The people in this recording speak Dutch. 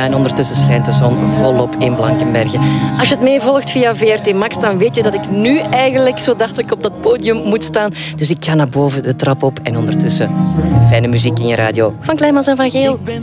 en ondertussen schijnt de zon volop in Blankenberge. Als je het meevolgt via VRT Max, dan weet je dat ik nu eigenlijk zo dadelijk op dat podium moet staan. Dus ik ga naar boven de trap op en ondertussen fijne muziek in je radio van Kleimans en van Geel.